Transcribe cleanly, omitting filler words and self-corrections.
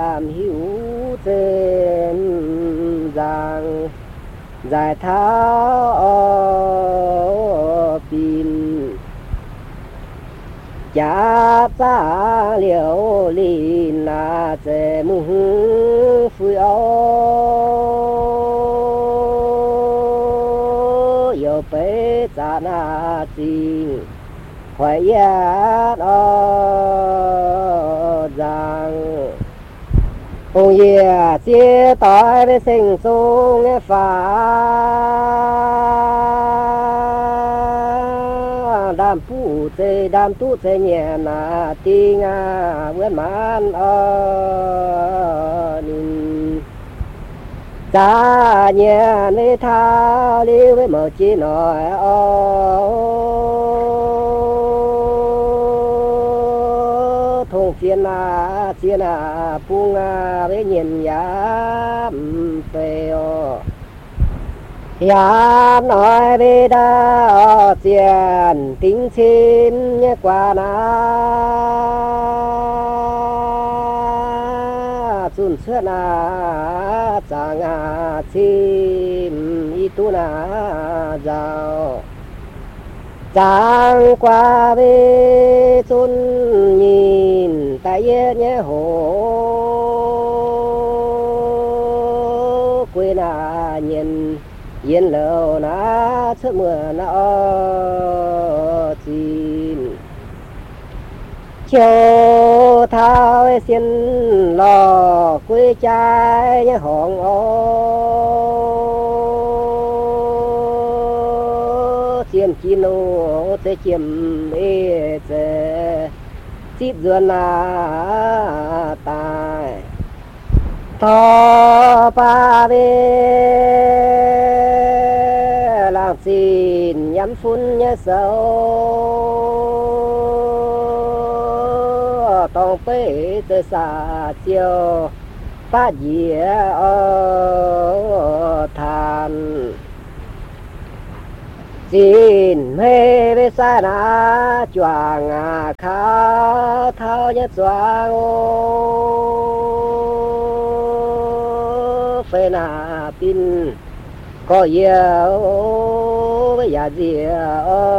làm hữu trên giang giải tháo pin cha ta liều lìn là chế mù phui ô yêu bế cha na tình khoái yết giang ông ye chia tỏi với sinh xuống nghe phá đam phụ chế đam tu chế nhẹ na tiếng vươn man nín cha nhẹ nơi thao đi với mở chi nói thùng phiền chia pung với nhìn giá phê ya nói về đã tiền tính xin nhé qua xuân xuân chẳng chim y tu giàu chẳng qua về xuân nhìn tại nhé hồ quê nhìn yên lâu na sớm mưa na chín chiều thao xin lò quê trái nhé hòn chiêm chín ô sẽ chiêm ê sẽ chít dườn na tài thọ ba bê làm xin nhắm phun nhớ sâu tông phê tới xa chiều ba dĩa than xin mê bê xa na choàng khá thao nhất choàng phê na pin có yêu với giá gì